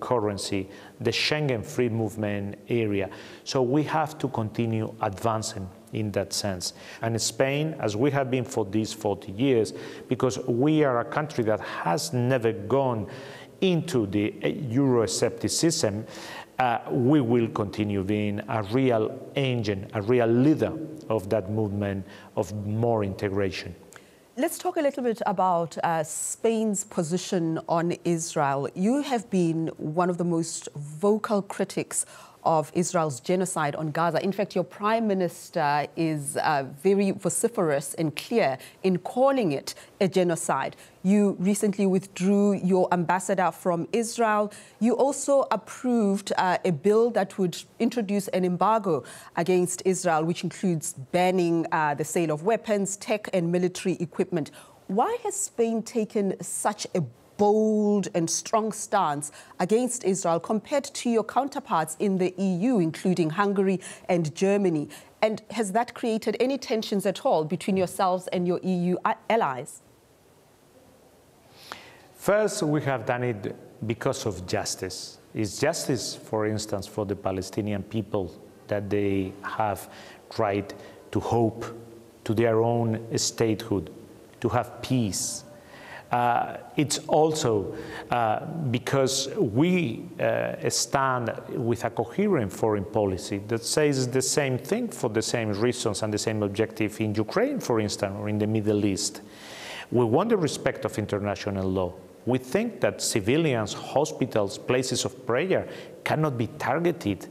currency, the Schengen free movement area. So we have to continue advancing in that sense. And Spain, as we have been for these 40 years, because we are a country that has never gone into the Euroscepticism, we will continue being a real engine, a real leader of that movement of more integration. Let's talk a little bit about Spain's position on Israel. You have been one of the most vocal critics of Israel's genocide on Gaza. In fact, your prime minister is very vociferous and clear in calling it a genocide. You recently withdrew your ambassador from Israel. You also approved a bill that would introduce an embargo against Israel, which includes banning the sale of weapons, tech and military equipment. Why has Spain taken such a bold and strong stance against Israel compared to your counterparts in the EU, including Hungary and Germany? And has that created any tensions at all between yourselves and your EU allies? First, we have done it because of justice. It's justice, for instance, for the Palestinian people, that they have right to hope, to their own statehood, to have peace. It's also because we stand with a coherent foreign policy that says the same thing for the same reasons and the same objective in Ukraine, for instance, or in the Middle East. We want the respect of international law. We think that civilians, hospitals, places of prayer cannot be targeted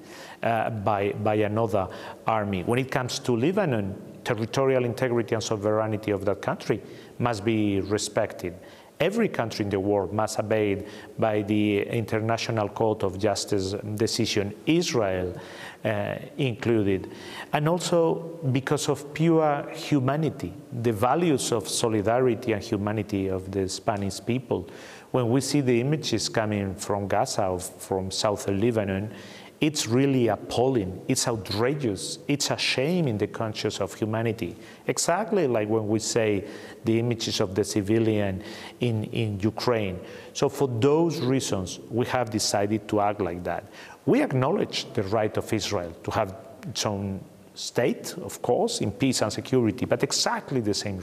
by another army. When it comes to Lebanon, territorial integrity and sovereignty of that country must be respected. Every country in the world must abide by the International Court of Justice decision, Israel included. And also because of pure humanity, the values of solidarity and humanity of the Spanish people. When we see the images coming from Gaza or from southern Lebanon, it's really appalling, it's outrageous, it's a shame in the conscience of humanity. Exactly like when we say the images of the civilian in Ukraine. So for those reasons, we have decided to act like that. We acknowledge the right of Israel to have its own state, of course, in peace and security, but exactly the same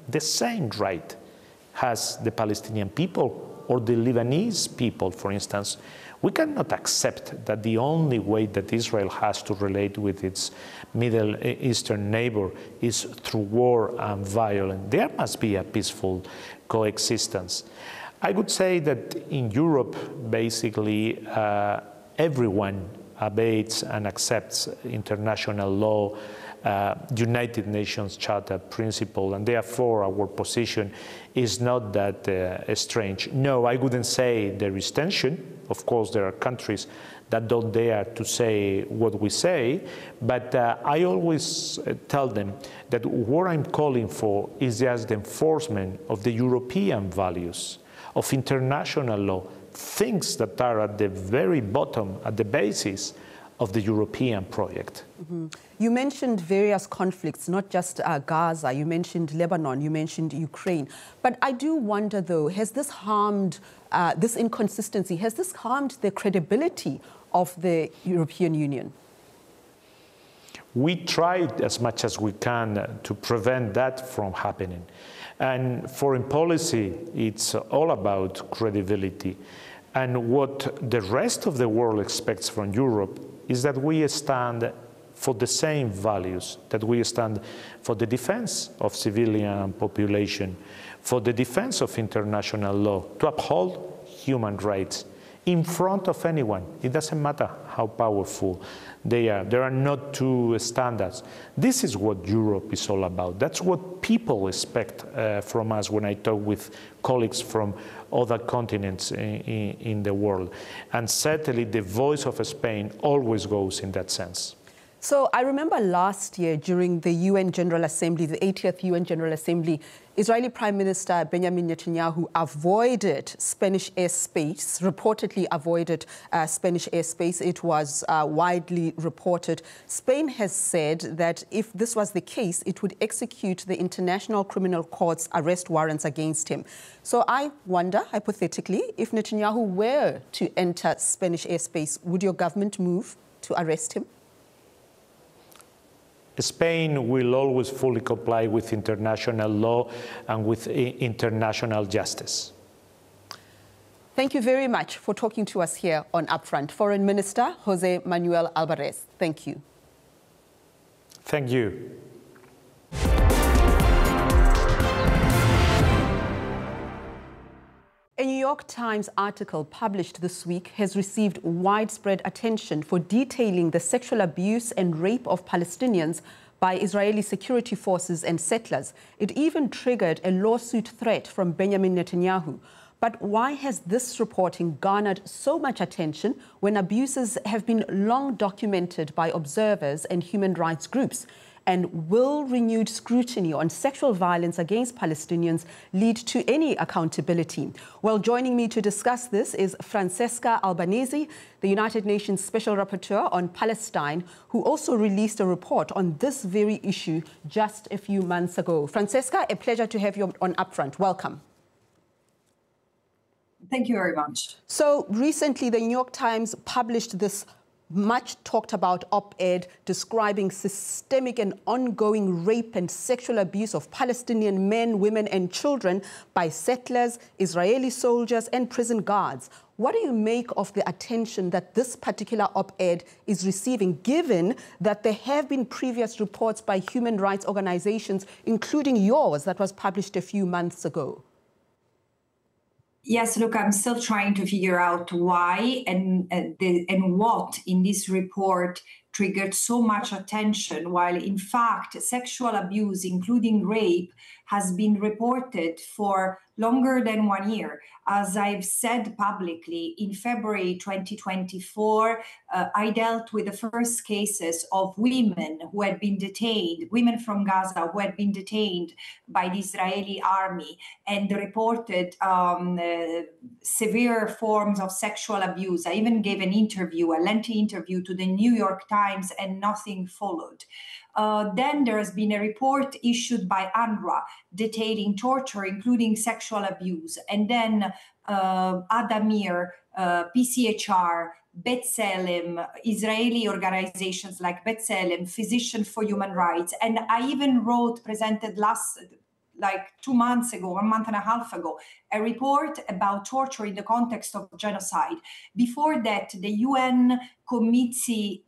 right has the Palestinian people or the Lebanese people, for instance. We cannot accept that the only way that Israel has to relate with its Middle Eastern neighbor is through war and violence. There must be a peaceful coexistence. I would say that in Europe, basically, everyone obeys and accepts international law, United Nations Charter principle, and therefore our position is not that strange. No, I wouldn't say there is tension. Of course, there are countries that don't dare to say what we say, but I always tell them that what I'm calling for is just the enforcement of the European values, of international law, things that are at the very bottom, at the basis of the European project. Mm-hmm. You mentioned various conflicts, not just Gaza, you mentioned Lebanon, you mentioned Ukraine. But I do wonder, though, has this harmed, this inconsistency, has this harmed the credibility of the European Union? We tried as much as we can to prevent that from happening. And foreign policy, it's all about credibility. And what the rest of the world expects from Europe is that we stand for the same values, that we stand for the defense of civilian population, for the defense of international law, to uphold human rights in front of anyone. It doesn't matter how powerful they are. There are not two standards. This is what Europe is all about. That's what people expect from us when I talk with colleagues from other continents in the world. And certainly the voice of Spain always goes in that sense. So I remember last year during the UN General Assembly, the 80th UN General Assembly, Israeli Prime Minister Benjamin Netanyahu avoided Spanish airspace, reportedly avoided Spanish airspace. It was widely reported. Spain has said that if this was the case, it would execute the International Criminal Court's arrest warrants against him. So I wonder, hypothetically, if Netanyahu were to enter Spanish airspace, would your government move to arrest him? Spain will always fully comply with international law and with international justice. Thank you very much for talking to us here on Upfront. Foreign Minister Jose Manuel Alvarez, thank you. Thank you. A New York Times article published this week has received widespread attention for detailing the sexual abuse and rape of Palestinians by Israeli security forces and settlers. It even triggered a lawsuit threat from Benjamin Netanyahu. But why has this reporting garnered so much attention when abuses have been long documented by observers and human rights groups? And will renewed scrutiny on sexual violence against Palestinians lead to any accountability? Well, joining me to discuss this is Francesca Albanese, the United Nations Special Rapporteur on Palestine, who also released a report on this very issue just a few months ago. Francesca, a pleasure to have you on Upfront. Welcome. Thank you very much. So recently, the New York Times published this much talked about op-ed describing systemic and ongoing rape and sexual abuse of Palestinian men, women and children by settlers, Israeli soldiers and prison guards. What do you make of the attention that this particular op-ed is receiving, given that there have been previous reports by human rights organizations, including yours, that was published a few months ago? Yes, look, I'm still trying to figure out why and what in this report triggered so much attention, while in fact sexual abuse, including rape, has been reported for longer than 1 year. As I've said publicly, in February 2024, I dealt with the first cases of women who had been detained, women from Gaza who had been detained by the Israeli army and reported severe forms of sexual abuse. I even gave an interview, a lengthy interview to the New York Times, and nothing followed. Then there has been a report issued by UNRWA detailing torture, including sexual abuse. And then Addameer, PCHR, B'Tselem, Israeli organizations like B'Tselem, Physicians for Human Rights. And I even presented like 2 months ago, 1.5 months ago, a report about torture in the context of genocide. Before that, the UN Committee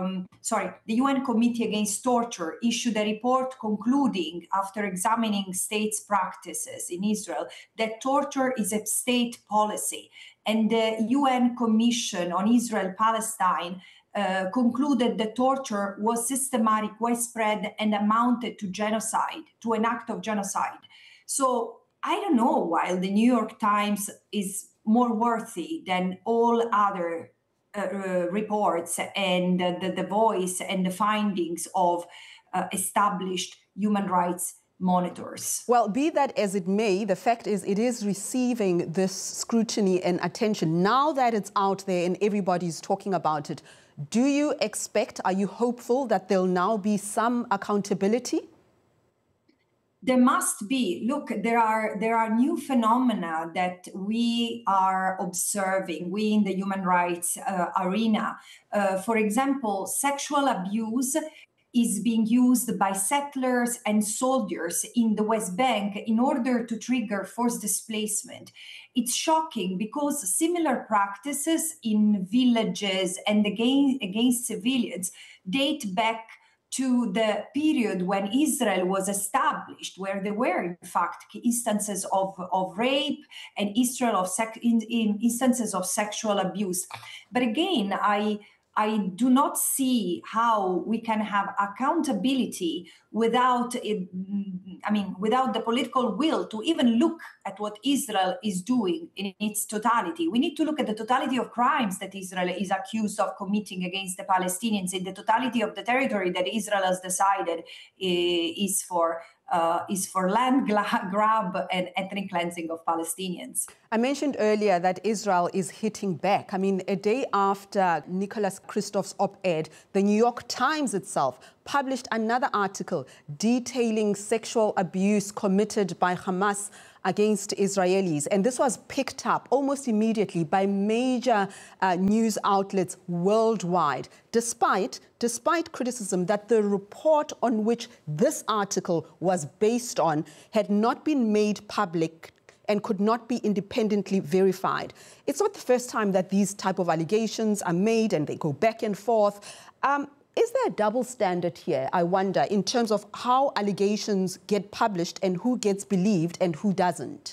Against Torture issued a report concluding, after examining states' practices in Israel, that torture is a state policy. And the UN Commission on Israel-Palestine concluded that torture was systematic, widespread, and amounted to genocide, to an act of genocide. So I don't know why the New York Times is more worthy than all other reports and the voice and the findings of established human rights monitors. Well, be that as it may, the fact is it is receiving this scrutiny and attention. Now that it's out there and everybody's talking about it, do you expect, are you hopeful that there'll now be some accountability? There must be. Look, there are new phenomena that we are observing, we in the human rights arena. For example, sexual abuse is being used by settlers and soldiers in the West Bank in order to trigger forced displacement. It's shocking because similar practices in villages and against civilians date back to the period when Israel was established, where there were, in fact, instances of rape and instances of sexual abuse. But again, I do not see how we can have accountability without it, without the political will to even look at what Israel is doing in its totality. We need to look at the totality of crimes that Israel is accused of committing against the Palestinians in the totality of the territory that Israel has decided is for land grab and ethnic cleansing of Palestinians. I mentioned earlier that Israel is hitting back. I mean, a day after Nicholas Kristof's op-ed, the New York Times itself published another article detailing sexual abuse committed by Hamas against Israelis. And this was picked up almost immediately by major news outlets worldwide, despite criticism that the report on which this article was based on had not been made public and could not be independently verified. It's not the first time that these type of allegations are made and they go back and forth. Is there a double standard here, I wonder, in terms of how allegations get published and who gets believed and who doesn't?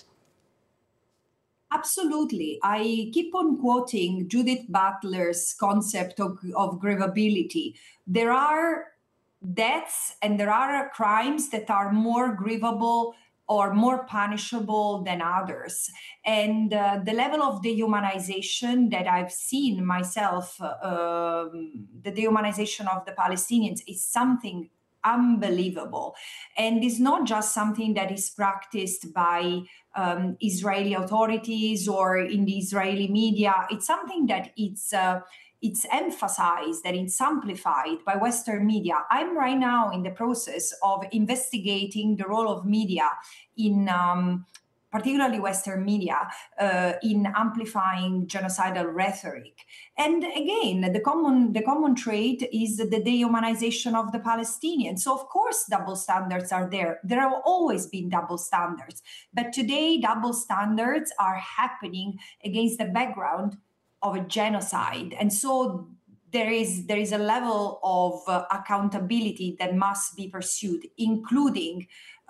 Absolutely. I keep on quoting Judith Butler's concept of grievability. There are deaths and there are crimes that are more grievable or more punishable than others. And the level of dehumanization that I've seen myself, the dehumanization of the Palestinians is something unbelievable. And it's not just something that is practiced by Israeli authorities or in the Israeli media. It's something that it's emphasized, that it's amplified by Western media. I'm right now in the process of investigating the role of media in particularly Western media, in amplifying genocidal rhetoric. And again, the common trait is the dehumanization of the Palestinians. So of course, double standards are there. There have always been double standards. But today, double standards are happening against the background of a genocide. And so there is a level of accountability that must be pursued, including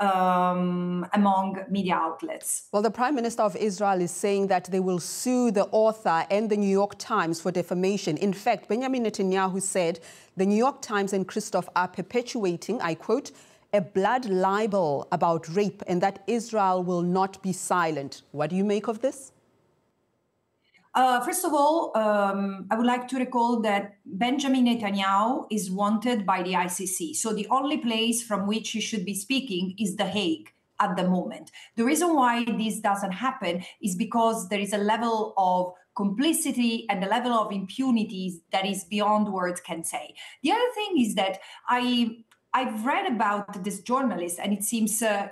among media outlets. Well, the Prime Minister of Israel is saying that they will sue the author and the New York Times for defamation. In fact, Benjamin Netanyahu said the New York Times and Kristof are perpetuating, I quote, a blood libel about rape and that Israel will not be silent. What do you make of this? First of all, I would like to recall that Benjamin Netanyahu is wanted by the ICC. So the only place from which he should be speaking is The Hague at the moment. The reason why this doesn't happen is because there is a level of complicity and a level of impunity that is beyond words can say. The other thing is that I've read about this journalist, and it seems a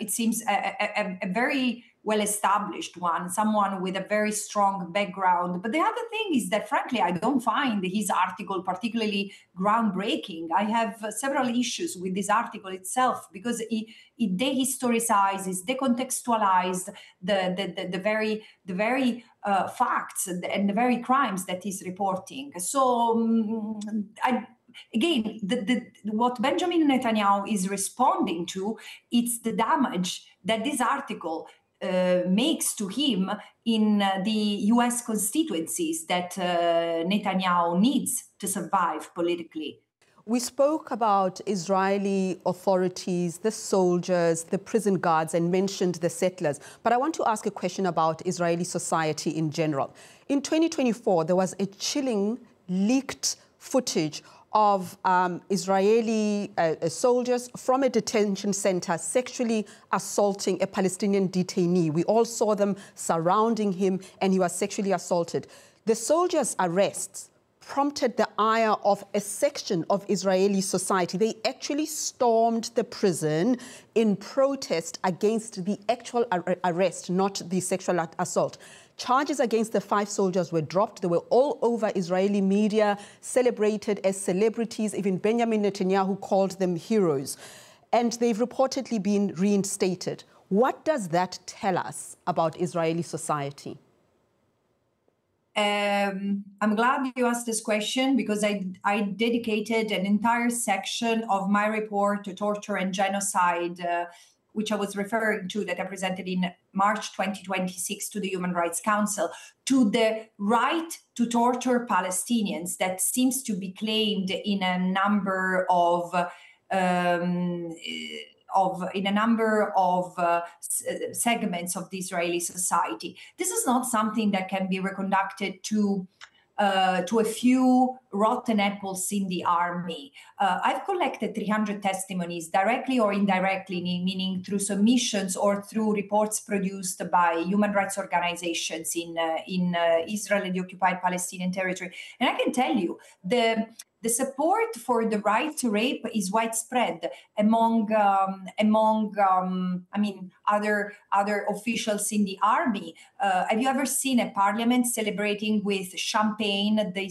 very well-established one, someone with a very strong background. But the other thing is that, frankly, I don't find his article particularly groundbreaking. I have several issues with this article itself because it dehistoricizes, decontextualizes the very facts and the very crimes that he's reporting. So again, what Benjamin Netanyahu is responding to, it's the damage that this article makes to him in the US constituencies that Netanyahu needs to survive politically. We spoke about Israeli authorities, the soldiers, the prison guards, and mentioned the settlers. But I want to ask a question about Israeli society in general. In 2024, there was a chilling leaked footage of Israeli soldiers from a detention center sexually assaulting a Palestinian detainee. We all saw them surrounding him and he was sexually assaulted. The soldiers' arrests prompted the ire of a section of Israeli society. They actually stormed the prison in protest against the actual arrest, not the sexual assault. Charges against the 5 soldiers were dropped. They were all over Israeli media, celebrated as celebrities. Even Benjamin Netanyahu called them heroes. And they've reportedly been reinstated. What does that tell us about Israeli society? I'm glad you asked this question because I dedicated an entire section of my report to torture and genocide which I was referring to, that I presented in March 2026 to the Human Rights Council, to the right to torture Palestinians that seems to be claimed in a number of segments of the Israeli society. This is not something that can be reconducted to a few rotten apples in the army. I've collected 300 testimonies, directly or indirectly, meaning through submissions or through reports produced by human rights organizations in Israel and the occupied Palestinian territory. And I can tell you, the support for the right to rape is widespread among other officials in the army. Have you ever seen a parliament celebrating with champagne the